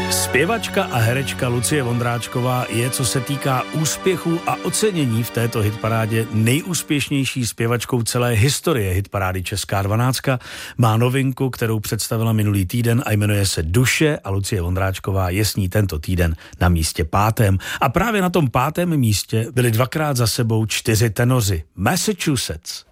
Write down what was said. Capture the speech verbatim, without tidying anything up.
Zpěvačka a herečka Lucie Vondráčková je, co se týká úspěchů a ocenění v této hitparádě, nejúspěšnější zpěvačkou celé historie hitparády Česká dvanáctka. Má novinku, kterou představila minulý týden a jmenuje se Duše a Lucie Vondráčková je s ní tento týden na místě pátém. A právě na tom pátém místě byli dvakrát za sebou čtyři tenoři. Massachusetts.